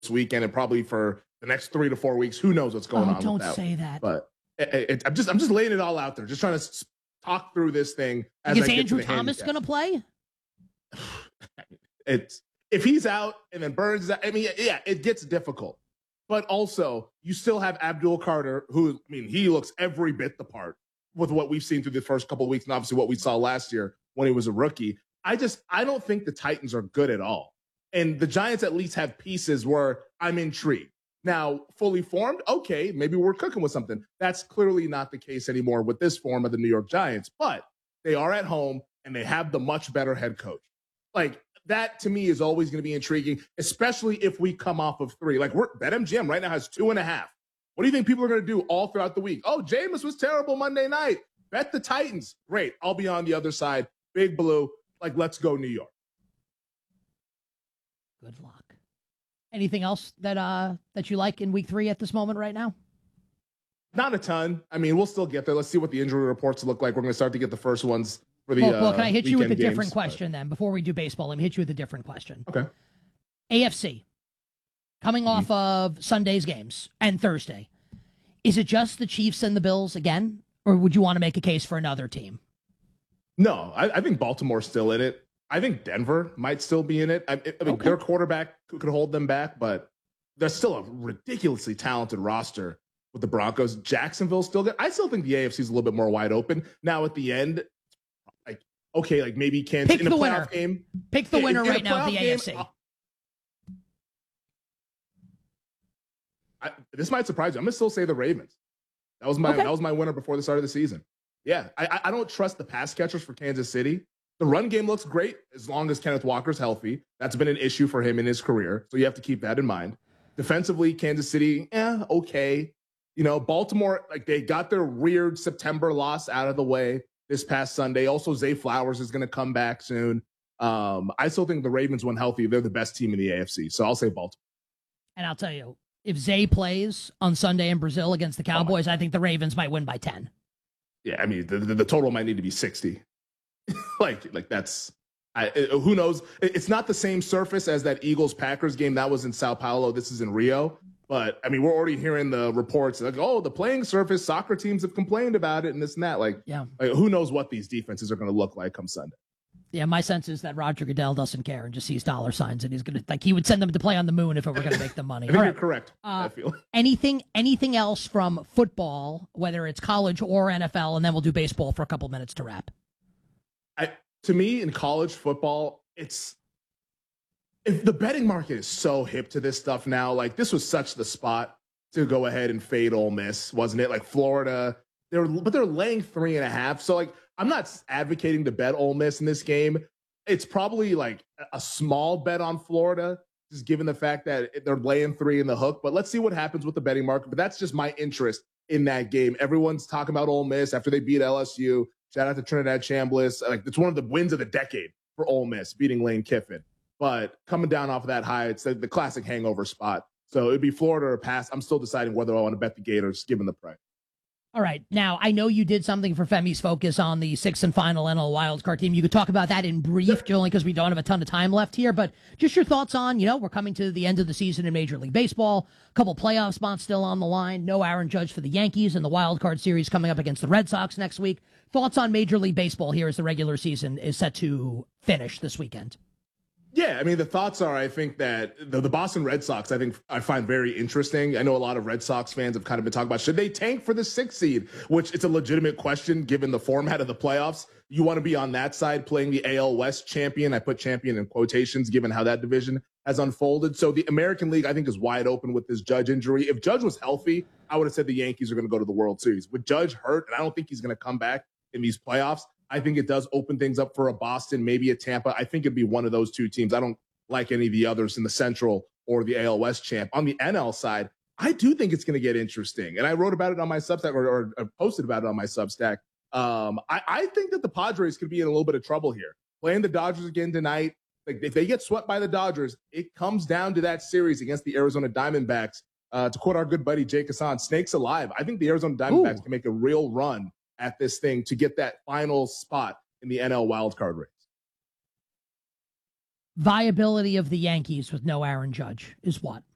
weekend and probably for the next 3 to 4 weeks. Who knows what's going on? Don't say that. But I'm just laying it all out there, just trying to talk through this thing. Is Andrew Thomas going to play? If he's out and then Burns is out, I mean, yeah, it gets difficult. But also, you still have Abdul Carter, who, I mean, he looks every bit the part with what we've seen through the first couple of weeks and obviously what we saw last year when he was a rookie. I don't think the Titans are good at all. And the Giants at least have pieces where I'm intrigued. Now, fully formed, okay, maybe we're cooking with something. That's clearly not the case anymore with this form of the New York Giants. But they are at home, and they have the much better head coach. Like, that to me is always going to be intriguing, especially if we come off of 3. Like, BetMGM right now has 2.5. What do you think people are going to do all throughout the week? Oh, Jameis was terrible Monday night. Bet the Titans. Great. I'll be on the other side. Big Blue. Like, let's go New York. Good luck. Anything else that you like in week 3 at this moment right now? Not a ton. I mean, we'll still get there. Let's see what the injury reports look like. We're going to start to get the first ones for the well, can I hit you with a games, different question then? Before we do baseball, let me hit you with a different question. Okay. AFC, coming off of Sunday's games and Thursday, is it just the Chiefs and the Bills again? Or would you want to make a case for another team? No, I think Baltimore's still in it. I think Denver might still be in it. I mean, their quarterback could hold them back, but they're still a ridiculously talented roster with the Broncos. Jacksonville's still good. I still think the AFC is a little bit more wide open. Now at the end, like, okay, like maybe Kansas in a playoff game. Pick the winner right now of the AFC. This might surprise you. I'm going to still say the Ravens. That was my winner before the start of the season. Yeah, I don't trust the pass catchers for Kansas City. The run game looks great as long as Kenneth Walker's healthy. That's been an issue for him in his career, so you have to keep that in mind. Defensively, Kansas City, okay. You know, Baltimore, like they got their weird September loss out of the way this past Sunday. Also, Zay Flowers is going to come back soon. I still think the Ravens, when healthy, they're the best team in the AFC, so I'll say Baltimore. And I'll tell you, if Zay plays on Sunday in Brazil against the Cowboys, I think the Ravens might win by 10. Yeah, I mean, the total might need to be 60. like that's who knows? It's not the same surface as that Eagles-Packers game. That was in Sao Paulo. This is in Rio. But, I mean, we're already hearing the reports like, oh, the playing surface, soccer teams have complained about it and this and that. Like, who knows what these defenses are going to look like come Sunday. Yeah, my sense is that Roger Goodell doesn't care and just sees dollar signs, and he's going to, like, he would send them to play on the moon if it were going to make them money. I think you're correct. I feel anything else from football, whether it's college or NFL, and then we'll do baseball for a couple minutes to wrap. To me, in college football, if the betting market is so hip to this stuff now, like this was such the spot to go ahead and fade Ole Miss, wasn't it? Like Florida, they're laying 3.5. So like, I'm not advocating to bet Ole Miss in this game. It's probably like a small bet on Florida, just given the fact that they're laying 3 in the hook. But let's see what happens with the betting market. But that's just my interest in that game. Everyone's talking about Ole Miss after they beat LSU. Shout out to Trinidad Chambliss. Like, it's one of the wins of the decade for Ole Miss, beating Lane Kiffin. But coming down off of that high, it's the classic hangover spot. So it'd be Florida or pass. I'm still deciding whether I want to bet the Gators, given the price. All right. Now, I know you did something for Femi's Focus on the 6th and final NL wildcard team. You could talk about that in brief, only because we don't have a ton of time left here. But just your thoughts on, we're coming to the end of the season in Major League Baseball. A couple playoff spots still on the line. No Aaron Judge for the Yankees and the wildcard series coming up against the Red Sox next week. Thoughts on Major League Baseball here as the regular season is set to finish this weekend? Yeah, I mean, the thoughts are, I think that the Boston Red Sox, I find very interesting. I know a lot of Red Sox fans have kind of been talking about, should they tank for the 6th seed? Which it's a legitimate question given the format of the playoffs. You want to be on that side playing the AL West champion. I put champion in quotations given how that division has unfolded. So the American League, I think, is wide open with this Judge injury. If Judge was healthy, I would have said the Yankees are going to go to the World Series. With Judge hurt, and I don't think he's going to come back in these playoffs, I think it does open things up for a Boston, maybe a Tampa. I think it'd be one of those two teams. I don't like any of the others in the Central or the AL West champ. On the NL side, I do think it's going to get interesting. And I wrote about it on my Substack or posted about it on my Substack. I think that the Padres could be in a little bit of trouble here. Playing the Dodgers again tonight. Like, if they get swept by the Dodgers, it comes down to that series against the Arizona Diamondbacks. To quote our good buddy Jake Hassan, snakes alive. I think the Arizona Diamondbacks can make a real run at this thing to get that final spot in the NL wildcard race. Viability of the Yankees with no Aaron Judge is what?